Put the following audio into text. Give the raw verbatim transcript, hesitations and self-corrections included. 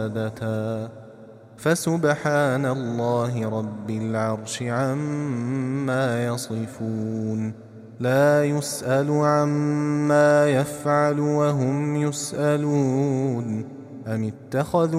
فسبحان الله رب العرش عما يصفون. لا يسأل عما يفعل وهم يسألون. أم اتخذوا